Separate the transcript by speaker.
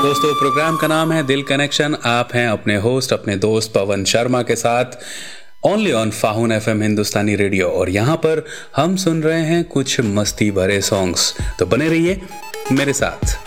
Speaker 1: दोस्तों, प्रोग्राम का नाम है दिल कनेक्शन। आप हैं अपने होस्ट, अपने दोस्त पवन शर्मा के साथ only on फाहुन FM Hindustani radio. और यहाँ पर हम सुन रहे हैं कुछ मस्ती भरे सॉन्ग्स, तो बने रहिए मेरे साथ।